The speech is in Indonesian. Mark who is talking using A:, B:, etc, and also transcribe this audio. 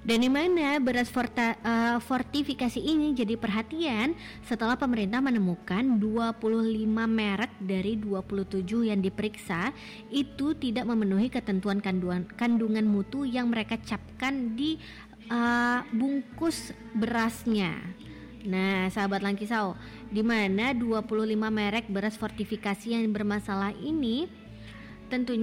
A: Dan di mana beras fortifikasi ini jadi perhatian setelah pemerintah menemukan 25 merek dari 27 yang diperiksa itu tidak memenuhi ketentuan kandungan mutu yang mereka capkan di bungkus berasnya. Nah, sahabat Langkisau, di mana 25 merek beras fortifikasi yang bermasalah ini tentunya